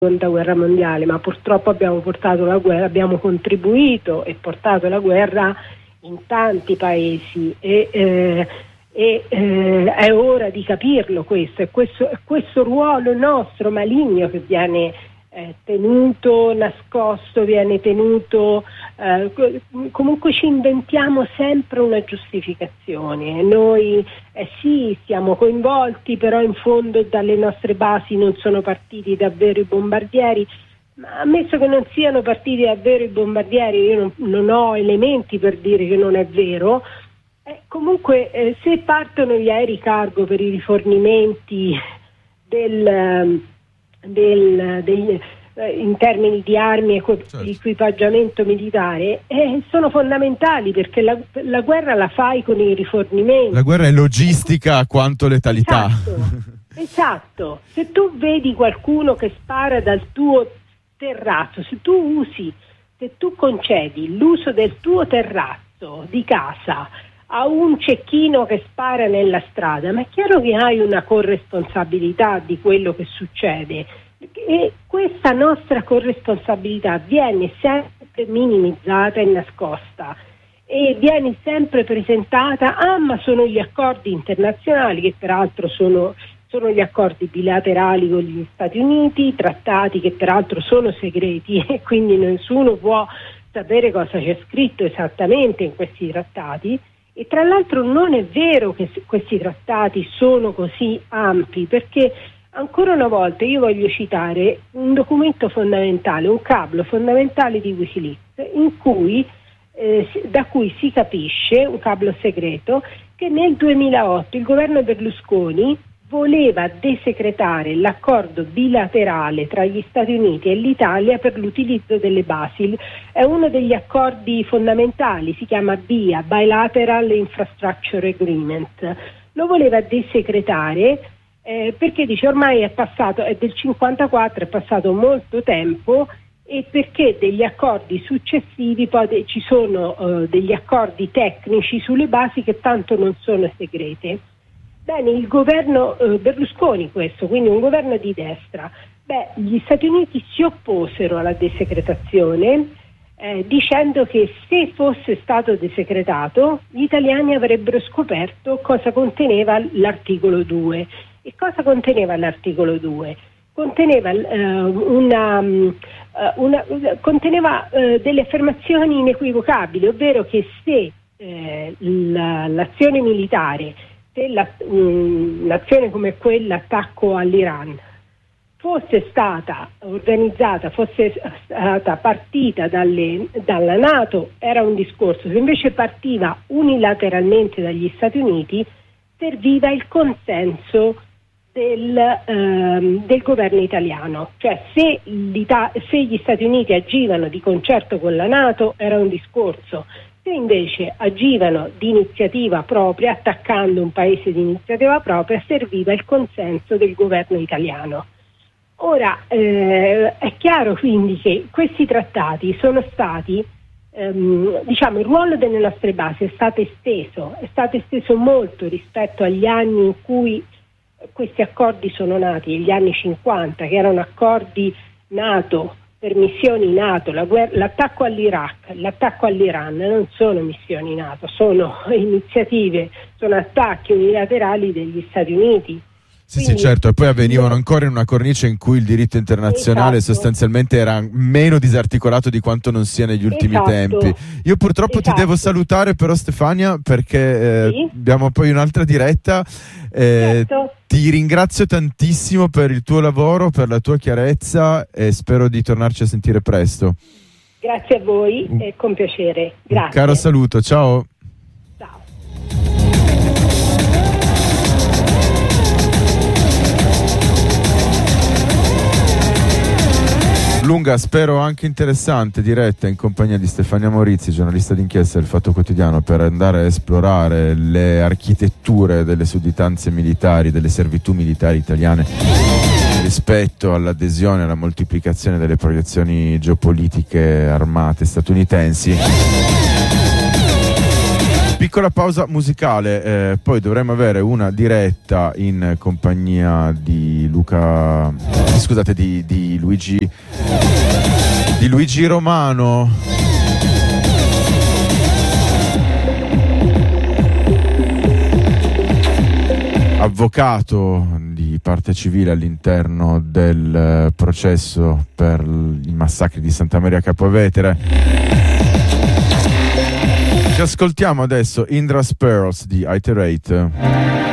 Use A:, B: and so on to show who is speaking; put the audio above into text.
A: Seconda guerra mondiale, ma purtroppo abbiamo contribuito e portato la guerra in tanti paesi e è ora di capirlo questo ruolo nostro maligno che viene tenuto nascosto, viene tenuto comunque ci inventiamo sempre una giustificazione. Noi sì, siamo coinvolti, però in fondo dalle nostre basi non sono partiti davvero i bombardieri. Ma ammesso che non siano partiti davvero i bombardieri, io non ho elementi per dire che non è vero. Comunque se partono gli aerei cargo per i rifornimenti in termini di armi e equipaggiamento militare, sono fondamentali, perché la guerra la fai con i rifornimenti. La guerra è logistica quanto letalità. Esatto. Se tu vedi qualcuno che spara dal tuo terrazzo, se tu concedi l'uso del tuo terrazzo di casa a un cecchino che spara nella strada, ma è chiaro che hai una corresponsabilità di quello che succede, e questa nostra corresponsabilità viene sempre minimizzata e nascosta e viene sempre presentata: ma sono gli accordi internazionali, che peraltro sono gli accordi bilaterali con gli Stati Uniti, trattati che peraltro sono segreti e quindi nessuno può sapere cosa c'è scritto esattamente in questi trattati. E tra l'altro non è vero che questi trattati sono così ampi, perché ancora una volta io voglio citare un documento fondamentale, un cablo fondamentale di Wikileaks, da cui si capisce, un cablo segreto, che nel 2008 il governo Berlusconi voleva desecretare l'accordo bilaterale tra gli Stati Uniti e l'Italia per l'utilizzo delle basi. È uno degli accordi fondamentali, si chiama BIA, Bilateral Infrastructure Agreement. Lo voleva desecretare perché dice ormai è del 54, è passato molto tempo, e perché degli accordi successivi poi ci sono degli accordi tecnici sulle basi che tanto non sono segrete. Bene, il governo Berlusconi, quindi un governo di destra, gli Stati Uniti si opposero alla desecretazione dicendo che se fosse stato desecretato gli italiani avrebbero scoperto cosa conteneva l'articolo 2. E cosa conteneva l'articolo 2? Conteneva delle affermazioni inequivocabili, ovvero che se l'azione militare, se un'azione come quell'attacco all'Iran fosse stata organizzata, fosse stata partita dalla NATO, era un discorso. Se invece partiva unilateralmente dagli Stati Uniti, serviva il consenso del governo italiano. Cioè se gli Stati Uniti agivano di concerto con la NATO era un discorso. Se invece agivano di iniziativa propria, attaccando un paese di iniziativa propria, serviva il consenso del governo italiano. Ora è chiaro quindi che questi trattati sono stati, il ruolo delle nostre basi è stato esteso molto rispetto agli anni in cui questi accordi sono nati, gli anni 50, che erano accordi NATO, per missioni NATO. L'attacco all'Iraq, l'attacco all'Iran non sono missioni NATO, sono iniziative, sono attacchi unilaterali degli Stati Uniti.
B: Sì, certo, e poi avvenivano ancora in una cornice in cui il diritto internazionale sostanzialmente era meno disarticolato di quanto non sia negli ultimi tempi. Io purtroppo ti devo salutare però, Stefania, perché abbiamo poi un'altra diretta. Ti ringrazio tantissimo per il tuo lavoro, per la tua chiarezza, e spero di tornarci a sentire presto.
A: Grazie a voi e con piacere. Grazie.
B: Un caro saluto, ciao. Lunga, spero anche interessante, diretta in compagnia di Stefania Morizzi, giornalista d'inchiesta del Fatto Quotidiano, per andare a esplorare le architetture delle sudditanze militari, delle servitù militari italiane rispetto all'adesione, alla moltiplicazione delle proiezioni geopolitiche armate statunitensi. Piccola pausa musicale, poi dovremo avere una diretta in compagnia di Luca, scusate, di Luigi Romano. Avvocato di parte civile all'interno del processo per i massacri di Santa Maria Capua Vetere. Ci ascoltiamo adesso Indra's Pearls di Iterate.